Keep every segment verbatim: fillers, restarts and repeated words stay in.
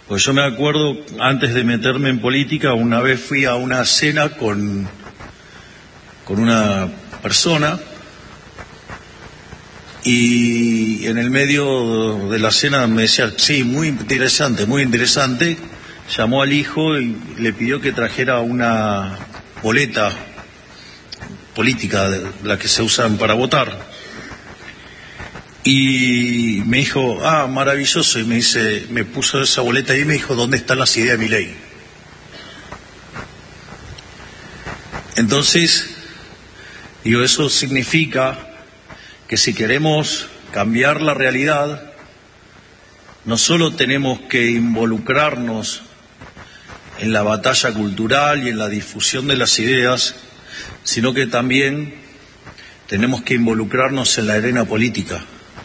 Pues yo me acuerdo, antes de meterme en política, una vez fui a una cena con, con una persona y en el medio de la cena me decía, sí, muy interesante, muy interesante. Llamó al hijo y le pidió que trajera una boleta política, de la que se usan para votar. Y me dijo, ah, maravilloso, y me dice, me puso esa boleta ahí y me dijo, ¿dónde están las ideas de Milei? Entonces, digo, eso significa que si queremos cambiar la realidad, no solo tenemos que involucrarnos en la batalla cultural y en la difusión de las ideas, sino que también tenemos que involucrarnos en la arena política.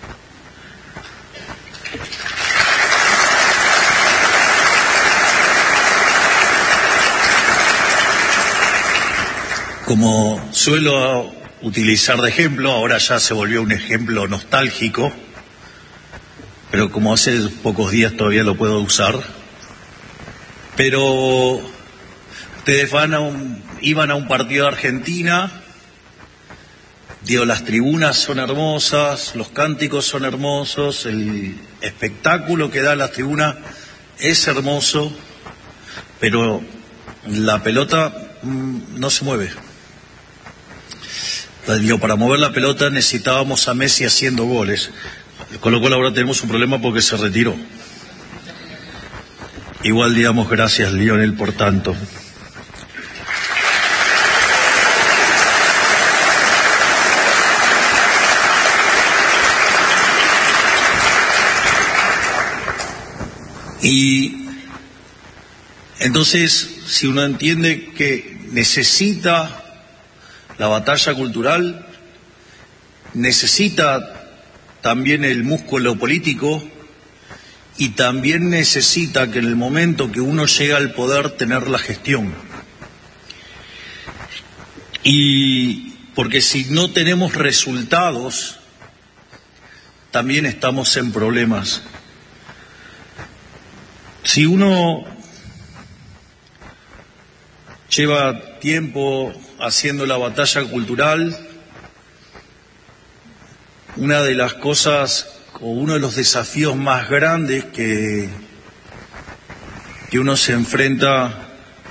Como suelo utilizar de ejemplo, ahora ya se volvió un ejemplo nostálgico, pero como hace pocos días todavía lo puedo usar, pero ustedes van a un, iban a un partido de Argentina, digo, las tribunas son hermosas, los cánticos son hermosos, el espectáculo que da la tribuna es hermoso, pero la pelota mmm, no se mueve. Digo, para mover la pelota necesitábamos a Messi haciendo goles, con lo cual ahora tenemos un problema porque se retiró. Igual digamos gracias, Lionel, por tanto. Y entonces, si uno entiende que necesita la batalla cultural, necesita también el músculo político y también necesita que en el momento que uno llega al poder tener la gestión. Y porque si no tenemos resultados, también estamos en problemas. Si uno lleva tiempo haciendo la batalla cultural, una de las cosas o uno de los desafíos más grandes que, que uno se enfrenta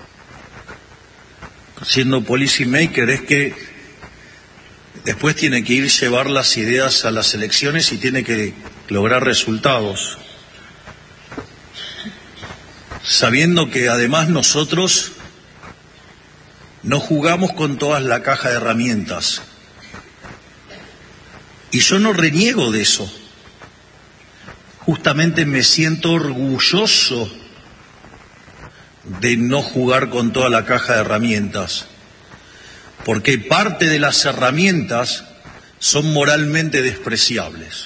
siendo policy maker es que después tiene que ir a llevar las ideas a las elecciones y tiene que lograr resultados, sabiendo que además nosotros no jugamos con todas la caja de herramientas. Y yo no reniego de eso. Justamente me siento orgulloso de no jugar con toda la caja de herramientas, porque parte de las herramientas son moralmente despreciables.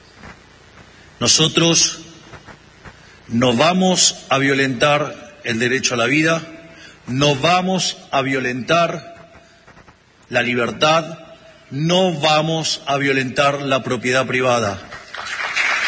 Nosotros no vamos a violentar el derecho a la vida, no vamos a violentar la libertad, no vamos a violentar la propiedad privada.